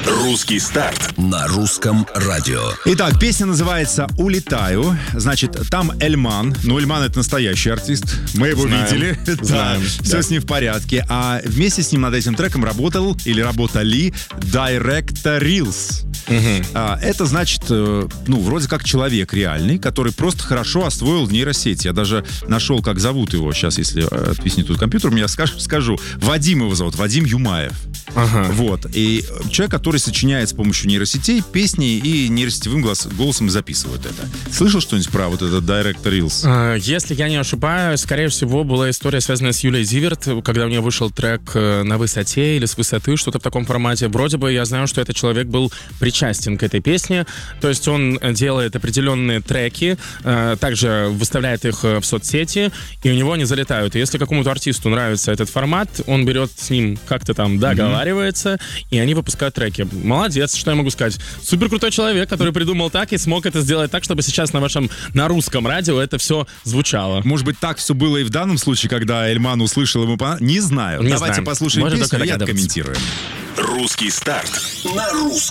Русский старт на русском радио. Итак, песня называется «Улетаю». Значит, там Эльман. Ну, Эльман — это настоящий артист. Мы его видели. Знаем. Все с ним в порядке. А вместе с ним над этим треком работал или работали Director Reels. Это значит, вроде как человек реальный, который просто хорошо освоил нейросети. Я даже нашел, как зовут его. Сейчас, если отвиснет тут компьютер, я скажу. Вадим его зовут, Вадим Юмаев. Вот. И человек, который сочиняет с помощью нейросетей песни и нейросетевым голосом записывает это. Слышал что-нибудь про вот этот Director Reels? Если я не ошибаюсь, скорее всего, была история, связанная с Юлией Зиверт, когда у нее вышел трек «На высоте» или «С высоты», что-то в таком формате. Вроде бы я знаю, что этот человек был причастен к этой песне. То есть он делает определенные треки, также выставляет их в соцсети, и у него они залетают. И если какому-то артисту нравится этот формат, он берет с ним как-то там договаривается, и они выпускают треки. Молодец, что я могу сказать. Супер крутой человек, который придумал так и смог это сделать так, чтобы сейчас на русском радио это все звучало. Может быть, так все было и в данном случае, когда Эльман услышал ему... Не знаю. Давайте послушаем песню и откомментируем. Русский старт на русском.